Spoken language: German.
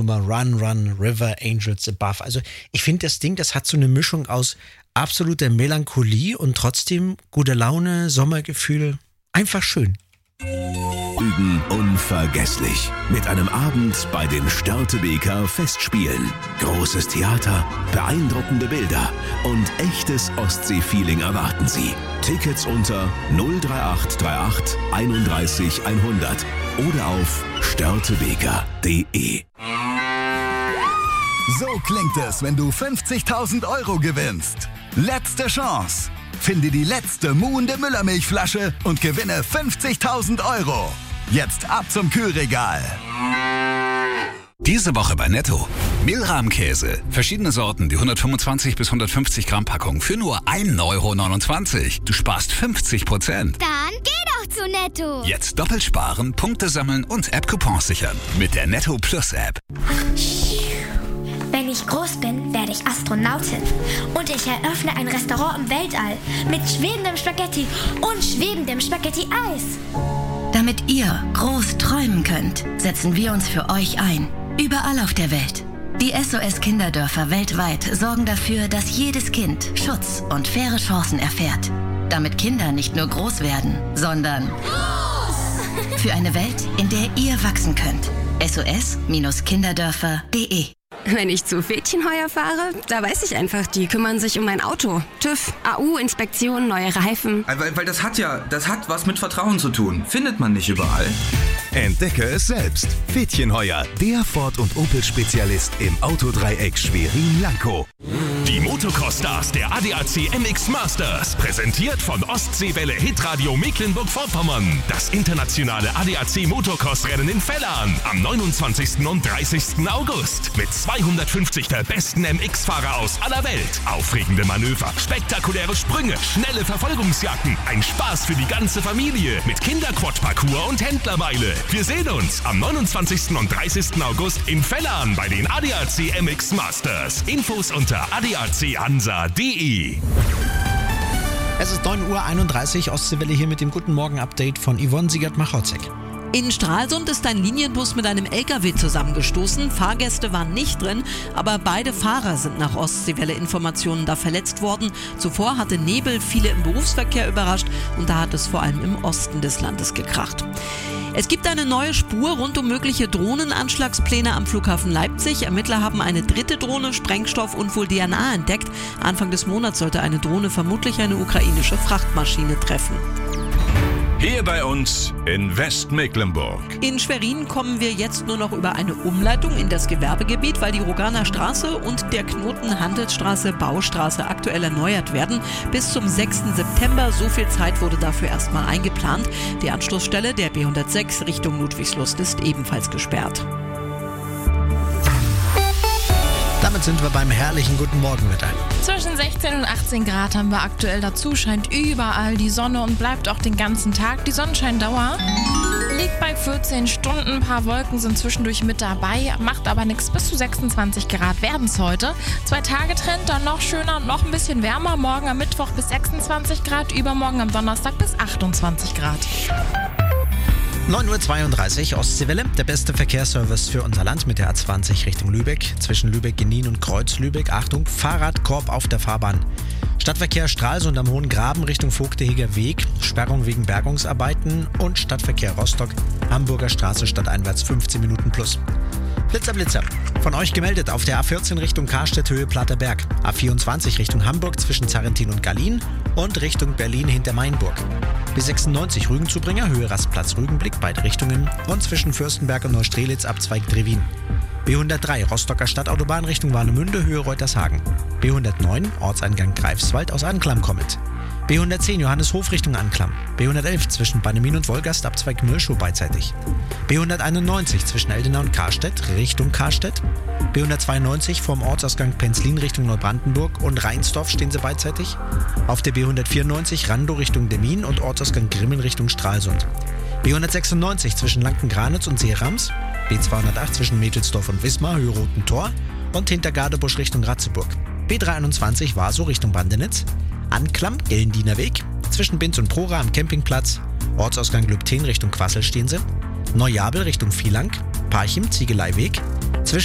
Nummer Run, Run, River, Angels Above. Also ich finde das Ding, das hat so eine Mischung aus absoluter Melancholie und trotzdem guter Laune, Sommergefühl. Einfach schön. Üben unvergesslich. Mit einem Abend bei den Störtebeker Festspielen. Großes Theater, beeindruckende Bilder und echtes Ostsee-Feeling erwarten Sie. Tickets unter 03838 31 100 oder auf störtebeker.de. So klingt es, wenn du 50.000 € gewinnst. Letzte Chance. Finde die letzte muhende Müllermilchflasche und gewinne 50.000 €. Jetzt ab zum Kühlregal. Diese Woche bei Netto. Mehlrahmkäse. Verschiedene Sorten, die 125 bis 150 Gramm Packung für nur 1,29 €. Du sparst 50%. Dann geh doch zu Netto. Jetzt doppelt sparen, Punkte sammeln und App-Coupons sichern. Mit der Netto Plus App. Wenn ich groß bin, werde ich Astronautin. Und ich eröffne ein Restaurant im Weltall mit schwebendem Spaghetti und schwebendem Spaghetti-Eis. Damit ihr groß träumen könnt, setzen wir uns für euch ein. Überall auf der Welt. Die SOS-Kinderdörfer weltweit sorgen dafür, dass jedes Kind Schutz und faire Chancen erfährt. Damit Kinder nicht nur groß werden, sondern groß! Für eine Welt, in der ihr wachsen könnt. SOS-Kinderdörfer.de. Wenn ich zu Fädchenheuer fahre, da weiß ich einfach, die kümmern sich um mein Auto. TÜV, AU-Inspektion, neue Reifen. Weil das hat was mit Vertrauen zu tun. Findet man nicht überall. Entdecke es selbst. Fädchenheuer, der Ford- und Opel-Spezialist im Autodreieck Schwerin-Lankow. Die Motocross-Stars der ADAC MX Masters, präsentiert von Ostseewelle Hitradio Mecklenburg-Vorpommern. Das internationale ADAC Motocross-Rennen in Vellan am 29. und 30. August. Mit 250 der besten MX-Fahrer aus aller Welt. Aufregende Manöver, spektakuläre Sprünge, schnelle Verfolgungsjagden. Ein Spaß für die ganze Familie mit Kinderquad-Parcours und Händlermeile. Wir sehen uns am 29. und 30. August in Vellan bei den ADAC MX Masters. Infos unter adachansa.de. Es ist 9:31 Uhr, Ostseewelle hier mit dem Guten Morgen-Update von Yvonne Siegert-Machotzek. In Stralsund ist ein Linienbus mit einem LKW zusammengestoßen. Fahrgäste waren nicht drin, aber beide Fahrer sind nach Ostseewelle-Informationen da verletzt worden. Zuvor hatte Nebel viele im Berufsverkehr überrascht und da hat es vor allem im Osten des Landes gekracht. Es gibt eine neue Spur rund um mögliche Drohnenanschlagspläne am Flughafen Leipzig. Ermittler haben eine dritte Drohne, Sprengstoff und wohl DNA entdeckt. Anfang des Monats sollte eine Drohne vermutlich eine ukrainische Frachtmaschine treffen. Hier bei uns in Westmecklenburg. In Schwerin kommen wir jetzt nur noch über eine Umleitung in das Gewerbegebiet, weil die Roganer Straße und der Knoten Handelsstraße Baustraße aktuell erneuert werden. Bis zum 6. September, so viel Zeit wurde dafür erstmal eingeplant. Die Anschlussstelle der B106 Richtung Ludwigslust ist ebenfalls gesperrt. Damit sind wir beim herrlichen Guten Morgenwetter. Zwischen 16 und 18 Grad haben wir aktuell. Dazu scheint überall die Sonne und bleibt auch den ganzen Tag. Die Sonnenscheindauer liegt bei 14 Stunden. Ein paar Wolken sind zwischendurch mit dabei, macht aber nichts. Bis zu 26 Grad werden es heute. 2 Tage Trend, dann noch schöner und noch ein bisschen wärmer. Morgen am Mittwoch bis 26 Grad, übermorgen am Donnerstag bis 28 Grad. 9:32 Uhr, Ostseewelle, der beste Verkehrsservice für unser Land mit der A20 Richtung Lübeck. Zwischen Lübeck-Genin und Kreuz-Lübeck, Achtung, Fahrradkorb auf der Fahrbahn. Stadtverkehr Stralsund am Hohen Graben Richtung Vogteheger Weg, Sperrung wegen Bergungsarbeiten und Stadtverkehr Rostock, Hamburger Straße stadteinwärts 15 Minuten plus. Blitzer. Von euch gemeldet auf der A14 Richtung Karstedt Höhe Platterberg, A24 Richtung Hamburg zwischen Zarrentin und Gallien und Richtung Berlin hinter Mainburg. B96 Rügenzubringer Höhe Rastplatz Rügenblick, beide Richtungen und zwischen Fürstenberg und Neustrelitz Abzweig Drewin. B103 Rostocker Stadtautobahn Richtung Warnemünde Höhe Reutershagen. B109 Ortseingang Greifswald aus Anklam kommend. B110 Johanneshof Richtung Anklam. B111 zwischen Bannemin und Wolgast Abzweig Milchow beidseitig. B191 zwischen Eldena und Karstedt Richtung Karstedt. B192 vom Ortsausgang Penzlin Richtung Neubrandenburg und Rheinsdorf stehen sie beidseitig. Auf der B194 Randow Richtung Demmin und Ortsausgang Grimmen Richtung Stralsund. B196 zwischen Lanken-Granitz und Seerams. B208 zwischen Mädelsdorf und Wismar Höhe Roten Tor und hinter Gardebusch Richtung Ratzeburg. B321 Warsow Richtung Bandenitz. Anklam, Gellendiener Weg, zwischen Binz und Prora am Campingplatz, Ortsausgang Lübten Richtung Quassel stehen sie, Neujabel Richtung Vielank, Parchim, Ziegeleiweg,